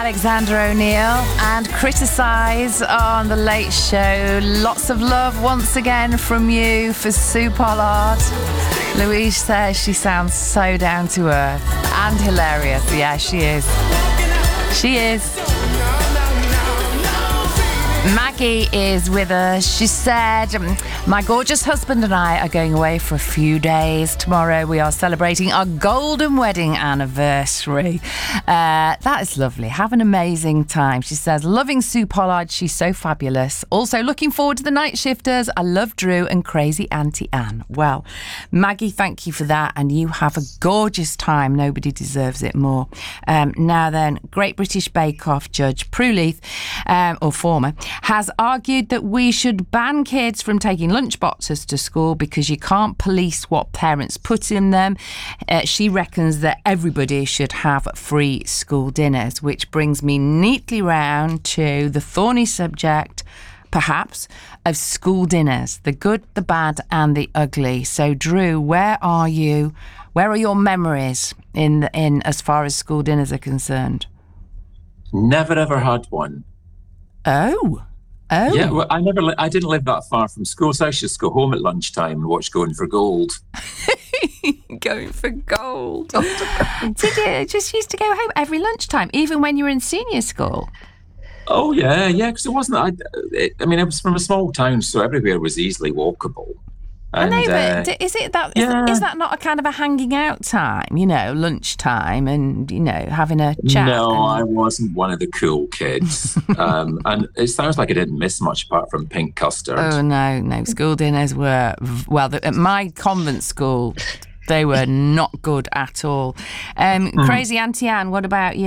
Alexander O'Neill and Criticise on The Late Show. Lots of love once again from you for Sue Pollard. Louise says she sounds so down to earth and hilarious. Yeah, she is. She is. Maggie is with us. She said, my gorgeous husband and I are going away for a few days. Tomorrow we are celebrating our golden wedding anniversary. That is lovely. Have an amazing time. She says, loving Sue Pollard. She's so fabulous. Also looking forward to the night shifters. I love Drew and crazy Auntie Anne. Well, Maggie, thank you for that. And you have a gorgeous time. Nobody deserves it more. Now then, Great British Bake Off judge Prue Leith, or former, has argued that we should ban kids from taking lunchboxes to school because you can't police what parents put in them. She reckons that everybody should have free school dinners, which brings me neatly round to the thorny subject, perhaps, of school dinners, the good, the bad and the ugly. So, Drew, where are you? Where are your memories in as far as school dinners are concerned? Never ever had one. Oh. Yeah, well, I didn't live that far from school, so I used to just go home at lunchtime and watch Going for Gold. Going for Gold. Did you just used to go home every lunchtime, even when you were in senior school? Oh, yeah, because it wasn't... I mean, it was from a small town, so everywhere was easily walkable. And, I know, but is that not a kind of a hanging out time, lunchtime and, having a chat? No, I wasn't one of the cool kids. And it sounds like I didn't miss much apart from pink custard. Oh, no. School dinners were, at my convent school, they were not good at all. Crazy Auntie Anne, what about you?